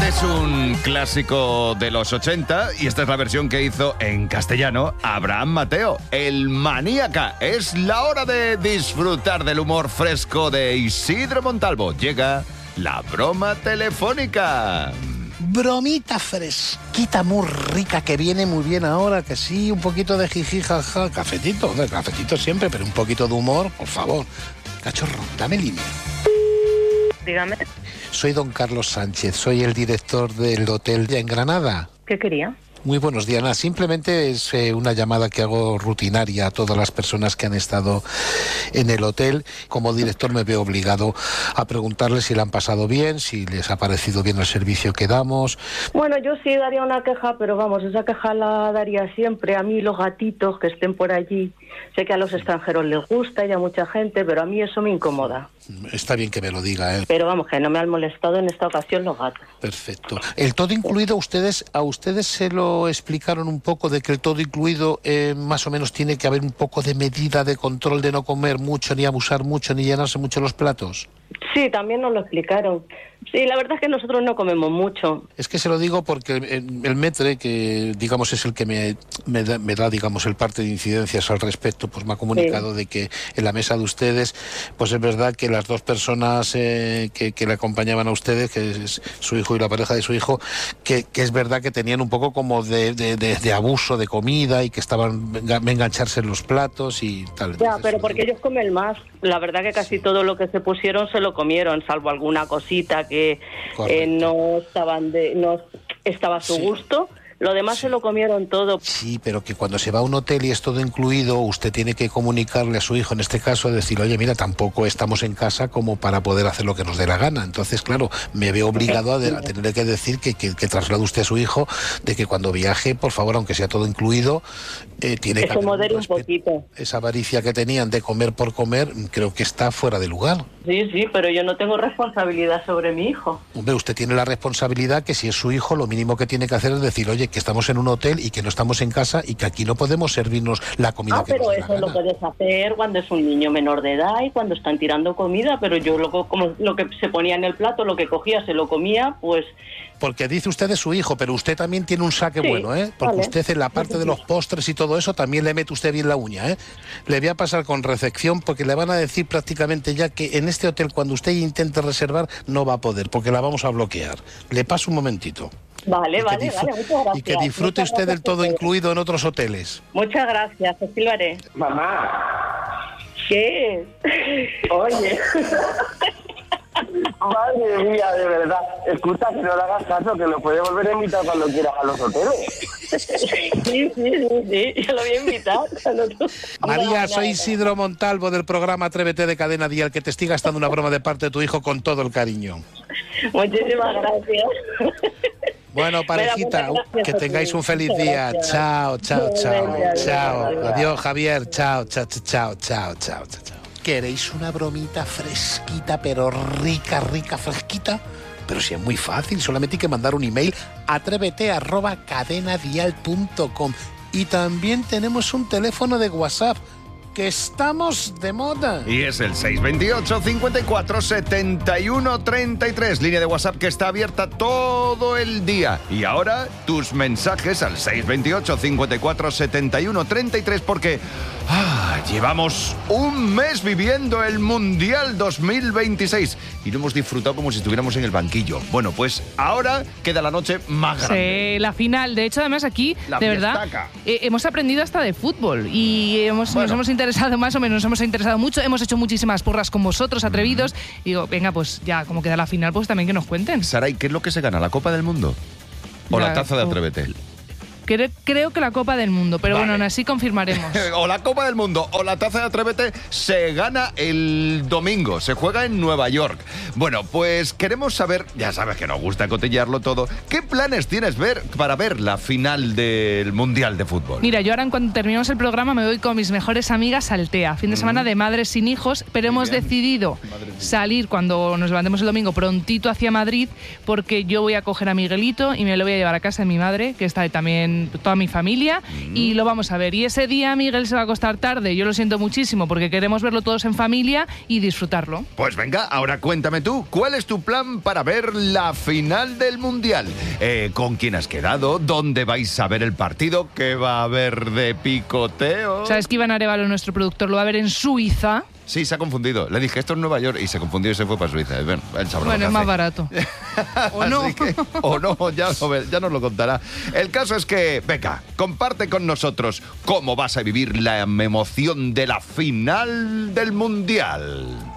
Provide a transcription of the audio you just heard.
Este es un clásico de los 80 y esta es la versión que hizo en castellano Abraham Mateo, el Maníaca. Es la hora de disfrutar del humor fresco de Isidro Montalvo. Llega la broma telefónica. Bromita fresquita, muy rica, que viene muy bien ahora, que sí, un poquito de jiji, jaja, cafetito siempre, pero un poquito de humor, por favor. Cachorro, dame línea. Dígame. Soy don Carlos Sánchez, soy el director del hotel en Granada. ¿Qué quería? Muy buenos días, Ana. Simplemente es una llamada que hago rutinaria a todas las personas que han estado en el hotel. Como director me veo obligado a preguntarles si le han pasado bien, si les ha parecido bien el servicio que damos. Bueno, yo sí daría una queja, pero vamos, esa queja la daría siempre. A mí los gatitos que estén por allí, sé que a los extranjeros les gusta y a mucha gente, pero a mí eso me incomoda. Está bien que me lo diga, ¿eh? Pero vamos, que no me han molestado en esta ocasión los gatos. Perfecto. El todo incluido, a ustedes se lo explicaron un poco de que el todo incluido más o menos tiene que haber un poco de medida de control de no comer mucho, ni abusar mucho, ni llenarse mucho los platos. Sí, también nos lo explicaron. Sí, la verdad es que nosotros no comemos mucho. Es que se lo digo porque el metre, que digamos es el que me da digamos el parte de incidencias al respecto, pues me ha comunicado de que en la mesa de ustedes, pues es verdad que las dos personas que le acompañaban a ustedes, que es su hijo y la pareja de su hijo, que es verdad que tenían un poco como de abuso de comida y que estaban engancharse en los platos y tal. Entonces, ya, pero porque ellos comen más. La verdad que casi todo lo que se pusieron se lo comieron, salvo alguna cosita que no estaba a su gusto. Lo demás se lo comieron todo. Sí, pero que cuando se va a un hotel y es todo incluido, usted tiene que comunicarle a su hijo, en este caso, decir, oye, mira, tampoco estamos en casa como para poder hacer lo que nos dé la gana. Entonces, claro, me veo obligado a tener que decir que traslade usted a su hijo de que cuando viaje, por favor, aunque sea todo incluido, tiene que modere un poquito. Esa avaricia que tenían de comer por comer, creo que está fuera de lugar. Sí, pero yo no tengo responsabilidad sobre mi hijo. Hombre, usted tiene la responsabilidad que si es su hijo, lo mínimo que tiene que hacer es decir, oye, que estamos en un hotel y que no estamos en casa y que aquí no podemos servirnos la comida que nos dé la gana. Pero eso lo puedes hacer cuando es un niño menor de edad y cuando están tirando comida, pero yo como lo que se ponía en el plato, lo que cogía, se lo comía, pues... Porque dice usted de su hijo, pero usted también tiene un saque bueno, ¿eh? Porque usted en la parte de los postres y todo eso también le mete usted bien la uña, ¿eh? Le voy a pasar con recepción porque le van a decir prácticamente ya que en este hotel cuando usted intente reservar no va a poder porque la vamos a bloquear. Le paso un momentito. Vale, muchas gracias. Y que disfrute usted del todo incluido en otros hoteles. Muchas gracias, así lo haré. Mamá. ¿Qué? Oye. Madre mía, de verdad. Escucha, que no le hagas caso, que lo puede volver a invitar cuando quieras a los hoteles. Sí, yo lo voy a invitar. María, soy Isidro Montalvo del programa Atrévete de Cadena Dial, que te estoy gastando una broma de parte de tu hijo con todo el cariño. Muchísimas gracias. Bueno, parejita, que tengáis un feliz día. Chao. Adiós, Javier. Chao. ¿Queréis una bromita fresquita, pero rica, fresquita? Pero si es muy fácil, solamente hay que mandar un email a atrévete@cadenadial.com. Y también tenemos un teléfono de WhatsApp, que estamos de moda. Y es el 628 54 71 33, línea de WhatsApp que está abierta todo el día. Y ahora tus mensajes al 628 54 71 33 porque llevamos un mes viviendo el Mundial 2026 y lo hemos disfrutado como si estuviéramos en el banquillo. Bueno, pues ahora queda la noche más grande. Sí, la final. De hecho, además aquí, de verdad, hemos aprendido hasta de fútbol y nos hemos interesado más o menos, nos hemos interesado mucho, hemos hecho muchísimas porras con vosotros, atrevidos, y digo, venga, pues ya, como queda la final, pues también que nos cuenten. Saray, ¿qué es lo que se gana? ¿La Copa del Mundo? ¿O la taza de Atrévete? Creo que la Copa del Mundo, pero bueno, aún así confirmaremos. O la Copa del Mundo o la taza de Atrévete se gana el domingo, se juega en Nueva York. Bueno, pues queremos saber, ya sabes que nos gusta cotillarlo todo, ¿qué planes tienes para ver la final del Mundial de Fútbol? Mira, yo ahora en cuanto terminemos el programa me voy con mis mejores amigas al TEA, fin de semana de madres sin hijos, pero hemos decidido salir cuando nos levantemos el domingo prontito hacia Madrid porque yo voy a coger a Miguelito y me lo voy a llevar a casa de mi madre, que está también con toda mi familia y lo vamos a ver. Y ese día Miguel se va a acostar tarde, yo lo siento muchísimo porque queremos verlo todos en familia y disfrutarlo. Pues venga, ahora cuéntame tú, ¿cuál es tu plan para ver la final del Mundial? ¿Con quién has quedado? ¿Dónde vais a ver el partido? ¿Qué va a haber de picoteo? ¿Sabes que Iván Arevalo, nuestro productor, lo va a ver en Suiza? Sí, se ha confundido. Le dije, esto es Nueva York, y se confundió y se fue para Suiza. Bueno, es más barato. ¿O no? O no, ya nos lo contará. El caso es que, venga, comparte con nosotros cómo vas a vivir la emoción de la final del Mundial.